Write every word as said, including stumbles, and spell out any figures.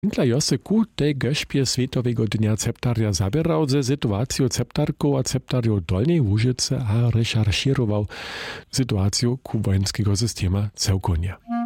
Winkler Jose ku tej geszpie Światowego Dnia Ceptarja zabierał ze sytuacją ceptarków a ceptarjów Dolnej Łużycy a recherchirował sytuację kubańskiego systema całkonie.